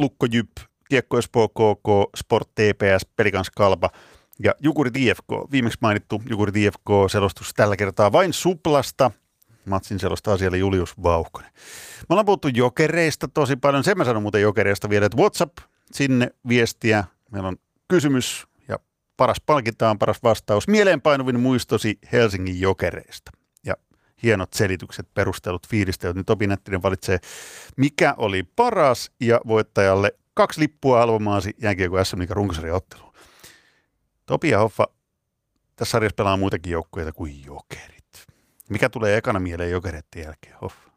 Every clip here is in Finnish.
Lukko Jyp, Kiekko Espoo KK, Sport TPS, Pelikans Kalpa ja Jukurit IFK. Viimeksi mainittu Jukurit IFK-selostus tällä kertaa vain Suplasta. Matsin selostaa siellä Julius Vauhkonen. Me ollaan puhuttu Jokereista tosi paljon. Sen mä sanon muuten Jokereista vielä, että WhatsApp, sinne viestiä. Meillä on kysymys ja paras palkitaan, paras vastaus. Mieleenpainuvin muistosi Helsingin Jokereista. Ja hienot selitykset, perustelut, fiilistelut. Nyt Topi Nättinen valitsee, mikä oli paras ja voittajalle 2 lippua Alvomaasi jääkiekko SM Liigan runkosarjan otteluun. Topi ja Hoffa, tässä sarjassa pelaa muitakin joukkueita kuin Jokerit. Mikä tulee ekana mieleen Jokereiden jälkeen, Hoffa?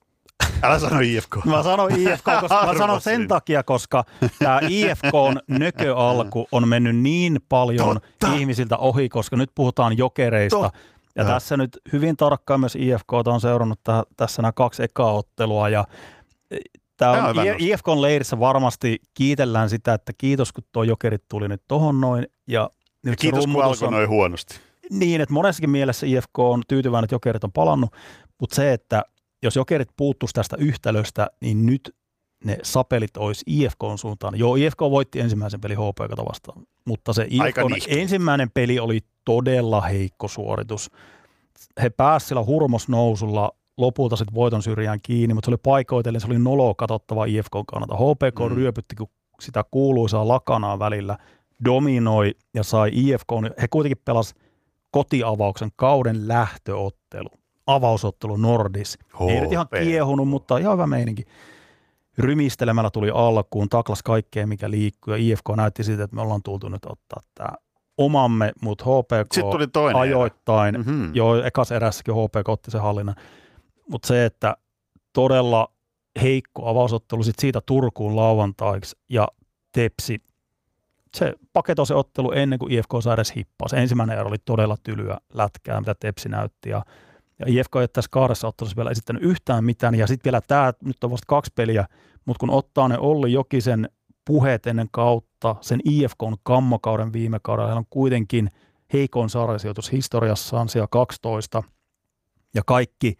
Älä sano IFK. Mä sanon IFK, koska mä sanon sen takia, koska tämä IFK:n nököalku on mennyt niin paljon ihmisiltä ohi, koska nyt puhutaan Jokereista. Ja tässä nyt hyvin tarkkaan myös IFK:ta on seurannut tässä nämä 2 ekaa ottelua. Ja tämä on IFK:n leirissä varmasti kiitellään sitä, että kiitos kun tuo Jokerit tuli nyt tohon noin. Ja kiitos kun alkoi noin huonosti. Niin, että monessakin mielessä IFK on tyytyväinen, että Jokerit on palannut, mutta se, että jos Jokerit puuttuisi tästä yhtälöstä, niin nyt ne sapelit olisi IFK:n suuntaan. Joo, IFK voitti ensimmäisen pelin HPK:ta vastaan, mutta se IFK:n ensimmäinen peli oli todella heikko suoritus. He pääsivät sillä hurmosnousulla lopulta sitten voiton syrjään kiinni, mutta se oli paikoitellen, se oli noloa katsottava IFK:n kannalta. HPK ryöpytti, kun sitä kuuluisaa lakanaa välillä, dominoi ja sai IFK:n. He kuitenkin pelasivat kotiavauksen kauden lähtöottelu. Avausottelu Nordis. Ei nyt ihan kiehunut, mutta ihan hyvä meininki. Rymistelemällä tuli alkuun, taklas kaikkea mikä liikkuu ja IFK näytti siitä, että me ollaan tultu nyt ottaa tämä omamme, mutta HPK ajoittain, joo ekas erässäkin HPK otti sen hallinnan, mutta se, että todella heikko avausottelu sit siitä Turkuun lauantaiksi ja Tepsi, se paketoi se ottelu ennen kuin IFK sai edes hippaa. Se ensimmäinen ero oli todella tylyä lätkää, mitä Tepsi näytti ja IFK ei ole tässä kahdessa ottelussa vielä esittänyt yhtään mitään, ja sitten vielä tämä, nyt on vasta 2 peliä, mutta kun ottaa ne Olli Jokisen puheet ennen kautta, sen IFK:n kammokauden viime kaudella, heillä on kuitenkin heikoin sarjasijoitus historiassaan, siellä 12, ja kaikki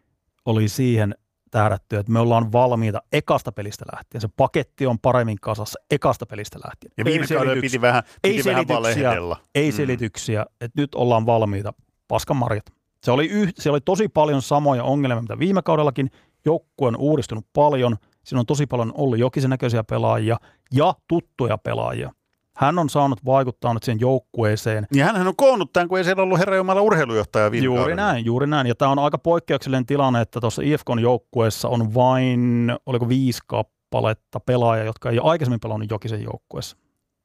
oli siihen tähdätty, että me ollaan valmiita ekasta pelistä lähtien. Se paketti on paremmin kasassa ekasta pelistä lähtien. Ja viime kaudella piti vähän valehdella. Ei selityksiä, että nyt ollaan valmiita. Paskan marjat. Se oli tosi paljon samoja ongelmia, mitä viime kaudellakin. Joukkue on uudistunut paljon. Siinä on tosi paljon Olli Jokisen näköisiä pelaajia ja tuttuja pelaajia. Hän on saanut vaikuttaa nyt siihen joukkueeseen. Ja hänhän on koonnut tämän, kun ei siellä ollut Herra Jumala urheilujohtaja viime kaudella. Juuri näin. Ja tämä on aika poikkeuksellinen tilanne, että tuossa IFK:n joukkueessa on vain, oliko 5 kappaletta pelaajia, jotka ei ole aikaisemmin pelannut Jokisen joukkueessa.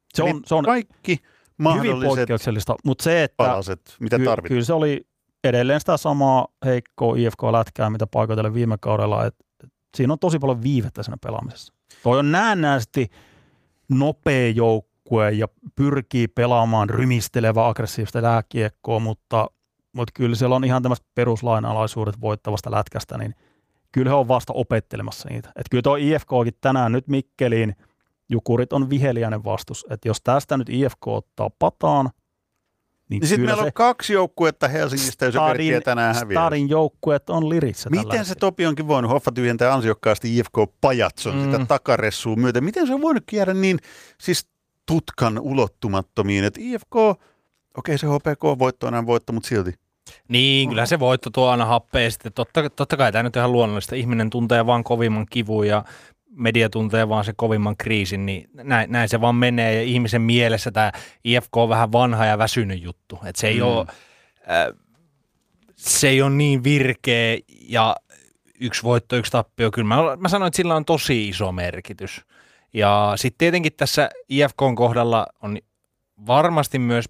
Se on kaikki mahdolliset hyvin poikkeuksellista, mutta se, että palaset, mitä tarvitaan. Kyllä se oli edelleen sitä samaa heikkoa IFK-lätkää, mitä paikoitellen viime kaudella, että siinä on tosi paljon viivettä siinä pelaamisessa. Toi on näennäisesti nopea joukkue ja pyrkii pelaamaan rymistelevää aggressiivista jääkiekkoa, mutta kyllä siellä on ihan tämmöiset peruslainalaisuudet voittavasta lätkästä, niin kyllä he on vasta opettelemassa niitä. Että kyllä tuo IFKkin tänään nyt Mikkeliin, Jukurit on viheliäinen vastus, että jos tästä nyt IFK ottaa pataan, niin sitten meillä on 2 joukkuetta Helsingistä, jos Jokerit tänään häviää. Stadin joukkueet on lirissä. Miten se Topi onkin voinut? Hoffa tyhjentää ansiokkaasti IFK-pajatson sitä takaressua myöten. Miten se on voinut jäädä niin siis tutkan ulottumattomiin, että IFK, okei se HPK-voitto on enää voitto, mutta silti. Niin, kyllä se voitto tuo aina happea. Sitten totta kai tämä nyt on ihan luonnollista. Ihminen tuntee vaan kovimman kivun ja media tuntee vaan se kovimman kriisin, niin näin se vaan menee. Ja ihmisen mielessä tämä IFK on vähän vanha ja väsynyt juttu. Että se ei ole niin virkeä ja 1 voitto, 1 tappio. Kyllä mä sanoin, että sillä on tosi iso merkitys. Ja sitten tietenkin tässä IFK:n kohdalla on varmasti myös,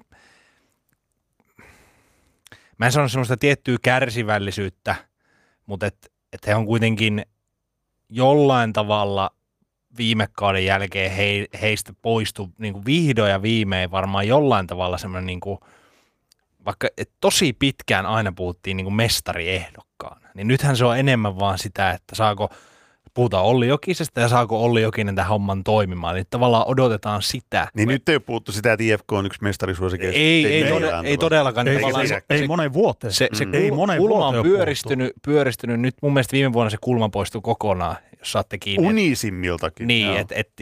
mä en sano semmoista tiettyä kärsivällisyyttä, mutta et he on kuitenkin jollain tavalla viime kauden jälkeen heistä poistui niin kuin vihdoin ja viimein varmaan jollain tavalla semmoinen, niin kuin, vaikka tosi pitkään aina puhuttiin niin kuin mestariehdokkaana, niin nythän se on enemmän vaan sitä, että puhutaan Olli Jokisesta ja saako Olli Jokinen tämän homman toimimaan, niin tavallaan odotetaan sitä. Niin nyt ei ole puhuttu sitä, että IFK on yksi mestarisuosikeista. Ei todellakaan. Ei monen vuoteen. Se kulma on pyöristynyt. Nyt mun mielestä viime vuonna se kulma poistui kokonaan, jos saatte kiinni. Unisimmiltakin. Niin, että